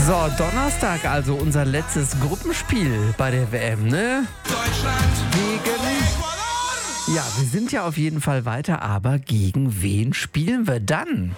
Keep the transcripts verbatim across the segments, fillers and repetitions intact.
So, Donnerstag, also unser letztes Gruppenspiel bei der W M, ne? Deutschland Gegen... Ja, wir sind ja auf jeden Fall weiter, aber gegen wen spielen wir dann?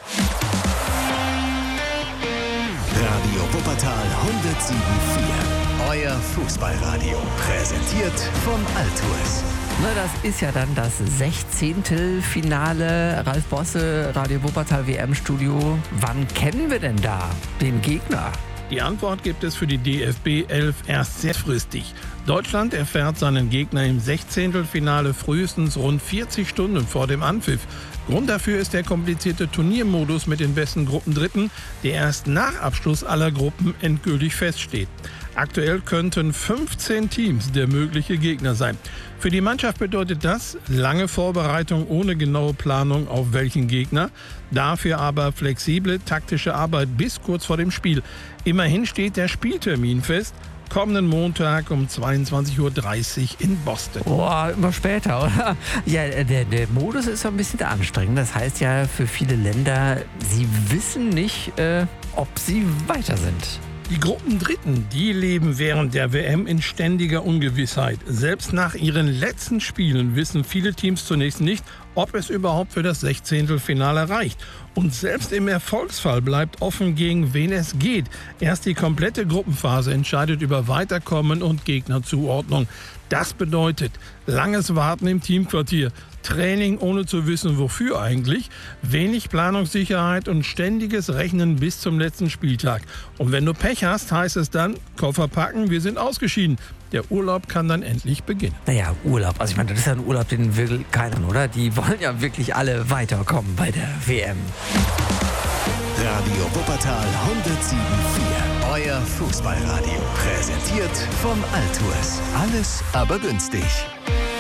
Radio Wuppertal hundertsieben Komma vier. Euer Fußballradio. Präsentiert vom Altours. Na, das ist ja dann das sechzehnte Finale. Ralf Bosse, Radio Wuppertal W M-Studio. Wann kennen wir denn da den Gegner? Die Antwort gibt es für die D F B elf erst sehr frühstig. Deutschland erfährt seinen Gegner im Sechzehntelfinale frühestens rund vierzig Stunden vor dem Anpfiff. Grund dafür ist der komplizierte Turniermodus mit den besten Gruppendritten, der erst nach Abschluss aller Gruppen endgültig feststeht. Aktuell könnten fünfzehn Teams der mögliche Gegner sein. Für die Mannschaft bedeutet das lange Vorbereitung ohne genaue Planung auf welchen Gegner, dafür aber flexible taktische Arbeit bis kurz vor dem Spiel. Immerhin steht der Spieltermin fest, kommenden Montag um zweiundzwanzig Uhr dreißig in Boston. Boah, immer später, oder? Ja, der, der Modus ist so ein bisschen anstrengend. Das heißt ja für viele Länder, sie wissen nicht, äh, ob sie weiter sind. Die Gruppendritten, die leben während der W M in ständiger Ungewissheit. Selbst nach ihren letzten Spielen wissen viele Teams zunächst nicht, ob es überhaupt für das Sechzehntelfinale reicht. Und selbst im Erfolgsfall bleibt offen, gegen wen es geht. Erst die komplette Gruppenphase entscheidet über Weiterkommen und Gegnerzuordnung. Das bedeutet langes Warten im Teamquartier, Training ohne zu wissen, wofür eigentlich, wenig Planungssicherheit und ständiges Rechnen bis zum letzten Spieltag. Und wenn du Pech hast, heißt es dann, Koffer packen, wir sind ausgeschieden. Der Urlaub kann dann endlich beginnen. Naja, Urlaub. Also ich meine, das ist ja ein Urlaub, den will keiner, oder? Die wollen ja wirklich alle weiterkommen bei der W M. Radio Wuppertal hundertsieben Komma vier. Euer Fußballradio. Präsentiert vom Altours. Alles aber günstig.